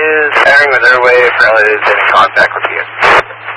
is airing with airwave relatives in contact with you.